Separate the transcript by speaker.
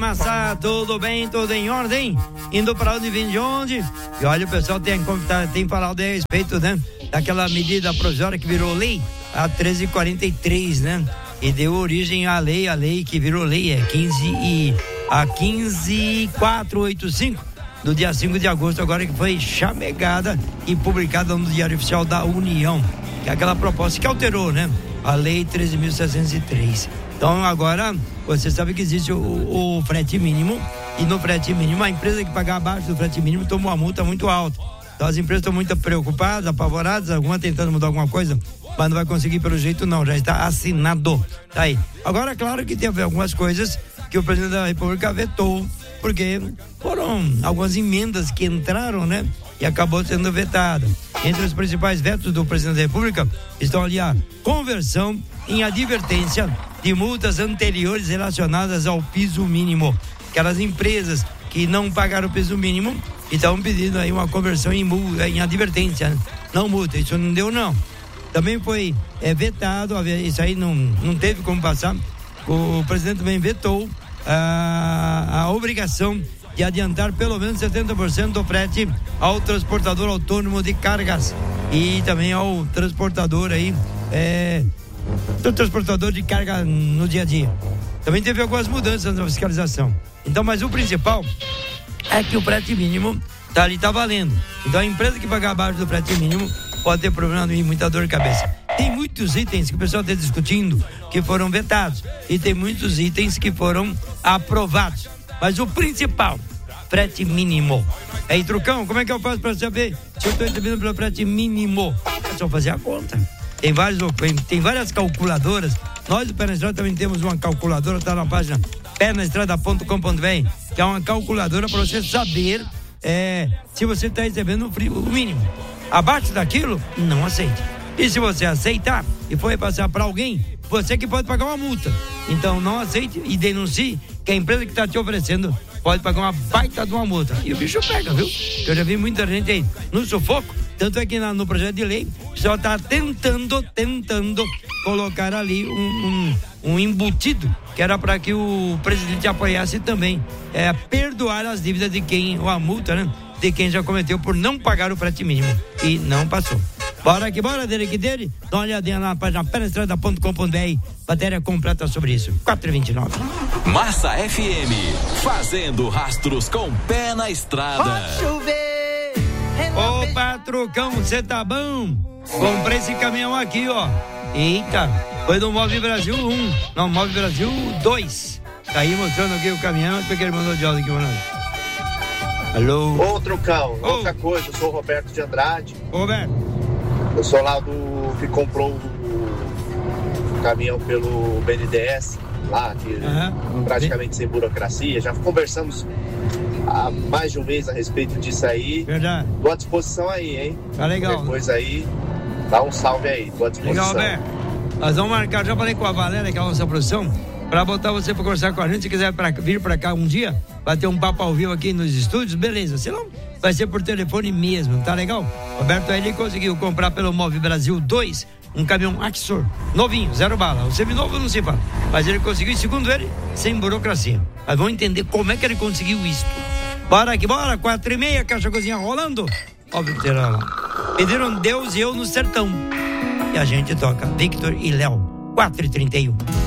Speaker 1: Massa, tudo bem, tudo em ordem? Indo para onde, vem de onde? E olha, o pessoal tem falado a respeito, né? Daquela medida provisória que virou lei, a 1343, né? E deu origem à lei que virou lei, a 15485, do dia 5 de agosto, agora, que foi chamegada e publicada no Diário Oficial da União, que é aquela proposta que alterou, né? A lei 13.703. Então agora você sabe que existe o frete mínimo, e no frete mínimo a empresa que pagar abaixo do frete mínimo toma uma multa muito alta. Então as empresas estão muito preocupadas, apavoradas, alguma tentando mudar alguma coisa, mas não vai conseguir pelo jeito não, já está assinado. Tá aí. Agora, claro que teve algumas coisas que o presidente da República vetou, porque foram algumas emendas que entraram, né? E acabou sendo vetada. Entre os principais vetos do presidente da República estão ali a conversão em advertência de multas anteriores relacionadas ao piso mínimo. Aquelas empresas que não pagaram o piso mínimo estão pedindo aí uma conversão em advertência, né? Não multa, isso não deu não. Também foi vetado, isso aí não teve como passar. O presidente também vetou a obrigação de adiantar pelo menos 70% do frete ao transportador autônomo de cargas e também ao transportador aí, do transportador de carga no dia a dia. Também teve algumas mudanças na fiscalização. Então, mas o principal é que o frete mínimo tá valendo. Então a empresa que pagar abaixo do frete mínimo pode ter problema e muita dor de cabeça. Tem muitos itens que o pessoal está discutindo que foram vetados e tem muitos itens que foram aprovados. Mas o principal, frete mínimo. Aí, Trucão, como é que eu faço para saber se eu estou recebendo pelo frete mínimo? É só fazer a conta. Tem várias calculadoras. Nós do Pé na Estrada também temos uma calculadora, está na página penaestrada.com.br, que é uma calculadora para você saber se você está recebendo o mínimo. Abaixo daquilo, não aceite. E se você aceitar e for repassar para alguém, você que pode pagar uma multa. Então não aceite e denuncie que a empresa que está te oferecendo pode pagar uma baita de uma multa. E o bicho pega, viu? Eu já vi muita gente aí no sufoco. Tanto é que no projeto de lei, o pessoal está tentando colocar ali um embutido, que era para que o presidente apoiasse também, perdoar as dívidas de quem, ou a multa, né? De quem já cometeu por não pagar o frete mínimo. E não passou. Bora que bora, dele. Dá uma olhadinha na página penaestrada.com.br, matéria completa sobre isso. 4h29.
Speaker 2: Massa FM, fazendo rastros com Pé na Estrada.
Speaker 1: Pode chover. Opa, Trucão, você tá bom? Comprei esse caminhão aqui, ó. Eita, foi do Move Brasil 1. Não, Move Brasil 2. Tá aí mostrando aqui o caminhão, porque ele mandou de áudio aqui, mano. Alô?
Speaker 3: Ô, Trucão, outra coisa, eu sou o Roberto de Andrade.
Speaker 1: Roberto.
Speaker 3: Eu sou lá que comprou o caminhão pelo BNDES, lá, que praticamente sem burocracia. Já conversamos há mais de um mês a respeito disso aí.
Speaker 1: Verdade.
Speaker 3: Tô à disposição aí, hein?
Speaker 1: Tá legal.
Speaker 3: Depois aí, dá um salve aí, tô à disposição.
Speaker 1: Legal, Roberto. Nós vamos marcar, já falei com a Valéria, que é a nossa produção, pra botar você pra conversar com a gente. Se quiser vir pra cá um dia, vai ter um papo ao vivo aqui nos estúdios, beleza. Se não, vai ser por telefone mesmo, tá legal? Roberto, ele conseguiu comprar pelo Move Brasil 2 um caminhão Axor, novinho, 0 bala. O seminovo não se fala, mas ele conseguiu, segundo ele, sem burocracia. Mas vamos entender como é que ele conseguiu isso. Bora que bora, 4h30, Caixa Cozinha rolando. Óbvio que terá lá. Pediram Deus e eu no sertão. E a gente toca Victor e Léo, 4h31.